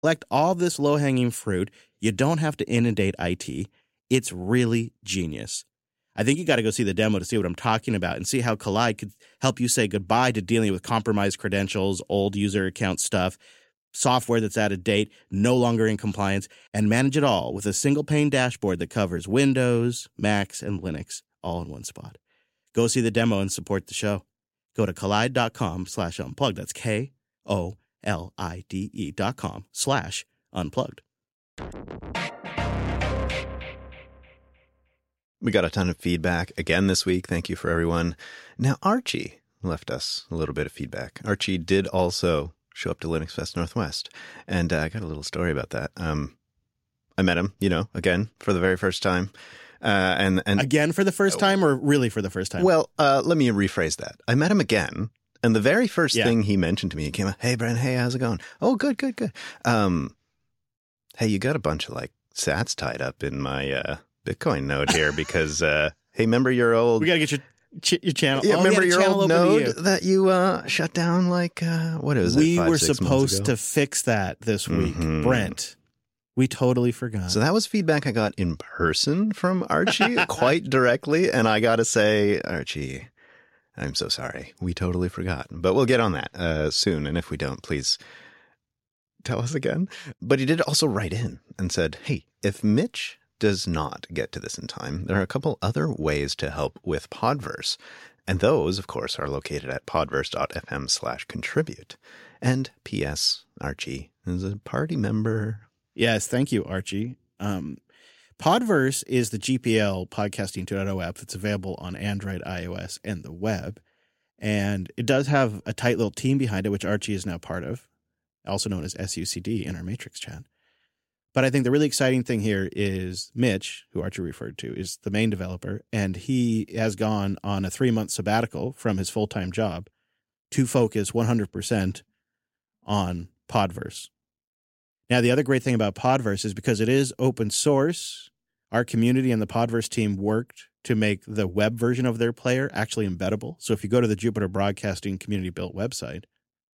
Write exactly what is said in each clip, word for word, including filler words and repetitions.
Collect all this low-hanging fruit. You don't have to inundate I T. It's really genius. I think you got to go see the demo to see what I'm talking about and see how Collide could help you say goodbye to dealing with compromised credentials, old user account stuff, software that's out of date, no longer in compliance, and manage it all with a single pane dashboard that covers Windows, Macs, and Linux all in one spot. Go see the demo and support the show. Go to collide.com slash unplugged. That's K O L I D E dot com slash unplugged. We got a ton of feedback again this week. Thank you for everyone. Now, Archie left us a little bit of feedback. Archie did also show up to Linux Fest Northwest, and uh, I got a little story about that. Um, I met him, you know, again for the very first time. Uh, and, and Again for the first time, or really for the first time? Well, uh, let me rephrase that. I met him again, and the very first Yeah. thing he mentioned to me, he came up, "Hey, Brent, hey, how's it going?" "Oh, good, good, good. Um, hey, you got a bunch of like sats tied up in my uh, Bitcoin node here because, uh, hey, remember your old... We got to get your ch- your channel. Yeah, oh, remember yeah, your channel old open to node you. that you uh, shut down like, uh, what is We it, five, were six months supposed ago? to fix that this week. Mhm. Brent, we totally forgot. So that was feedback I got in person from Archie quite directly. And I got to say, Archie, I'm so sorry. We totally forgot. But we'll get on that uh, soon. And if we don't, please tell us again. But he did also write in and said, hey, if Mitch does not get to this in time, there are a couple other ways to help with Podverse. And those, of course, are located at podverse.fm slash contribute. And P S. Archie is a party member. Yes, thank you, Archie. Um, Podverse is the G P L Podcasting two point oh app that's available on Android, iOS, and the web. And it does have a tight little team behind it, which Archie is now part of, also known as S U C D in our Matrix chat. But I think the really exciting thing here is Mitch, who Archie referred to, is the main developer, and he has gone on a three-month sabbatical from his full-time job to focus one hundred percent on Podverse. Now, the other great thing about Podverse is because it is open source, our community and the Podverse team worked to make the web version of their player actually embeddable. So if you go to the Jupiter Broadcasting community-built website,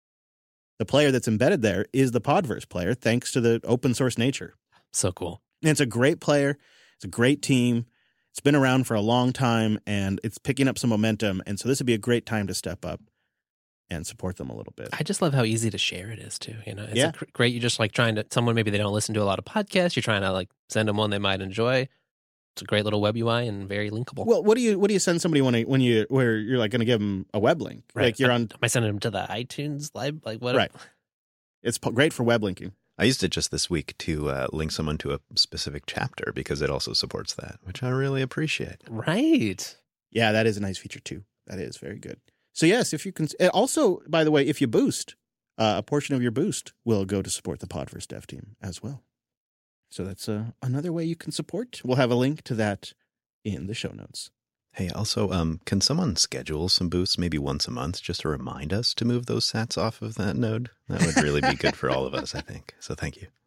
the player that's embedded there is the Podverse player, thanks to the open source nature. So cool. And it's a great player. It's a great team. It's been around for a long time, and it's picking up some momentum. And so this would be a great time to step up and support them a little bit. I just love how easy to share it is too. You know, it's Yeah. a cr- great. You're just like trying to, someone maybe they don't listen to a lot of podcasts. You're trying to like send them one they might enjoy. It's a great little web U I and very linkable. Well, what do you what do you send somebody when when you where you're like going to give them a web link? right. Like you're on. Am I sending them to the iTunes live? Like what? Right. It's po- great for web linking. I used it just this week to uh, link someone to a specific chapter because it also supports that, which I really appreciate. Right. Yeah, that is a nice feature too. That is very good. So yes, if you can. Also, by the way, if you boost, uh, a portion of your boost will go to support the Podverse dev team as well. So that's uh, another way you can support. We'll have a link to that in the show notes. Hey, also, um, can someone schedule some boosts maybe once a month just to remind us to move those sats off of that node? That would really be good for all of us, I think. So thank you.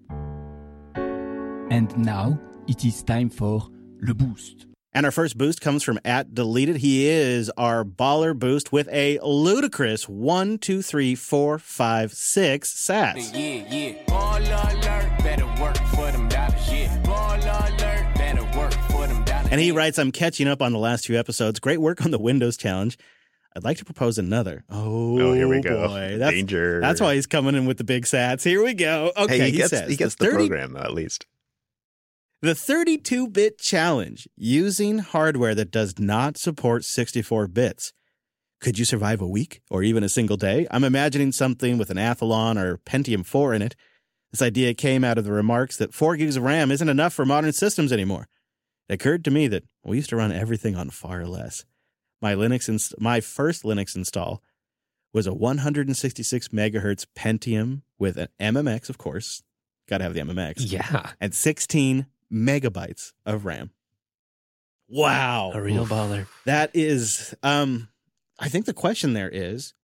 And now it is time for Le Boost. And our first boost comes from at Deleted. He is our baller boost with a ludicrous one, two, three, four, five, six sats. Yeah, yeah. Baller alert, better work for them dollars. Yeah. Baller alert, better work for them dollars. And he writes, I'm catching up on the last few episodes. Great work on the Windows challenge. I'd like to propose another. Oh, Oh, here we go. Boy. That's, Danger. That's why he's coming in with the big sats. Here we go. Okay, hey, he, he, gets, says. he gets the, thirty program, though, at least. The thirty-two bit challenge, using hardware that does not support sixty-four bits. Could you survive a week or even a single day? I'm imagining something with an Athlon or Pentium four in it. This idea came out of the remarks that four gigs of RAM isn't enough for modern systems anymore. It occurred to me that we used to run everything on far less. My Linux, inst- my first Linux install was a one hundred sixty-six megahertz Pentium with an M M X, of course. Got to have the M M X. Yeah. And sixteen megabytes of RAM. Wow. A real baller. That is, um, I think the question there is,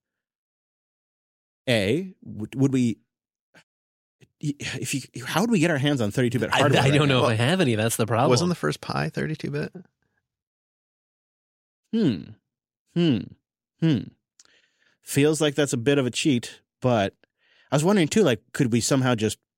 A, would, would we, if you, how would we get our hands on thirty-two bit I, hardware? I don't right know now? if I have any. That's the problem. Wasn't the first Pi thirty-two bit? Hmm. Hmm. Hmm. Feels like that's a bit of a cheat, but I was wondering too, like, could we somehow just